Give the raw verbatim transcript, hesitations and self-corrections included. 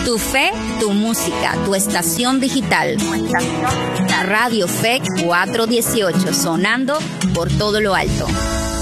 Tu fe, tu música, tu estación digital. Tu estación digital. Radio Fe cuatrocientos dieciocho, sonando por todo lo alto.